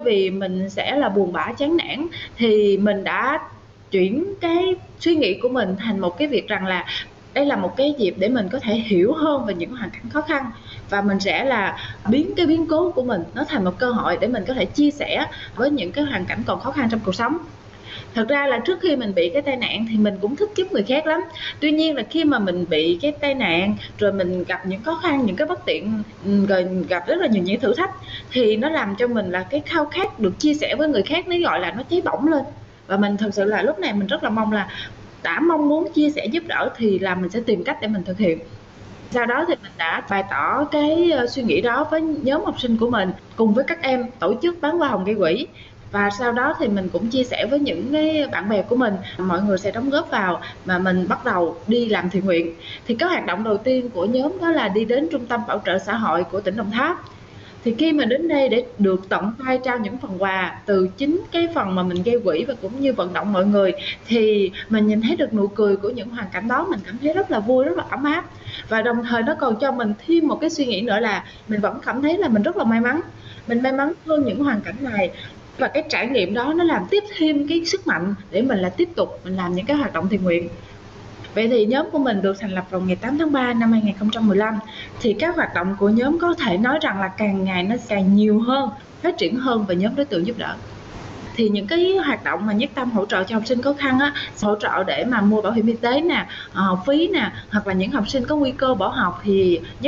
vì mình sẽ là buồn bã chán nản, thì mình đã chuyển cái suy nghĩ của mình thành một cái việc rằng là đây là một cái dịp để mình có thể hiểu hơn về những hoàn cảnh khó khăn, và mình sẽ là biến cái biến cố của mình nó thành một cơ hội để mình có thể chia sẻ với những cái hoàn cảnh còn khó khăn trong cuộc sống. Thật ra là trước khi mình bị cái tai nạn thì mình cũng thích giúp người khác lắm. Tuy nhiên là khi mà mình bị cái tai nạn, rồi mình gặp những khó khăn, những cái bất tiện, rồi gặp rất là nhiều những thử thách, thì nó làm cho mình là cái khao khát được chia sẻ với người khác, nó gọi là nó cháy bỏng lên. Và mình thực sự là lúc này mình rất là mong là đã mong muốn chia sẻ giúp đỡ thì là mình sẽ tìm cách để mình thực hiện. Sau đó thì mình đã bày tỏ cái suy nghĩ đó với nhóm học sinh của mình, cùng với các em tổ chức bán hoa hồng gây quỹ. Và sau đó thì mình cũng chia sẻ với những cái bạn bè của mình, mọi người sẽ đóng góp vào mà mình bắt đầu đi làm thiện nguyện. Thì cái hoạt động đầu tiên của nhóm đó là đi đến Trung tâm Bảo trợ xã hội của tỉnh Đồng Tháp. Thì khi mà đến đây để được tận tay trao những phần quà từ chính cái phần mà mình gây quỹ và cũng như vận động mọi người, thì mình nhìn thấy được nụ cười của những hoàn cảnh đó, mình cảm thấy rất là vui, rất là ấm áp. Và đồng thời nó còn cho mình thêm một cái suy nghĩ nữa là mình vẫn cảm thấy là mình rất là may mắn. Mình may mắn hơn những hoàn cảnh này, và cái trải nghiệm đó nó làm tiếp thêm cái sức mạnh để mình là tiếp tục mình làm những cái hoạt động thiện nguyện. Vậy thì nhóm của mình được thành lập vào ngày 8 tháng 3 năm 2015. Thì các hoạt động của nhóm có thể nói rằng là càng ngày nó càng nhiều hơn, phát triển hơn về nhóm đối tượng giúp đỡ. Thì những cái hoạt động mà Nhất Tâm hỗ trợ cho học sinh khó khăn á, hỗ trợ để mà mua bảo hiểm y tế nè, học phí nè, hoặc là những học sinh có nguy cơ bỏ học thì Nhất